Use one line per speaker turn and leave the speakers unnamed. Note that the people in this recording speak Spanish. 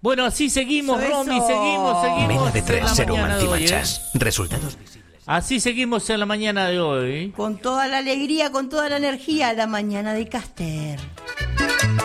Bueno, así seguimos,
Eso.
Romy, seguimos.
Mena de
en
3,
la
0
mañana de hoy,
Mantimanchas. Resultados visibles.
Así seguimos en la mañana de hoy.
Con toda la alegría, con toda la energía, la mañana de Caster.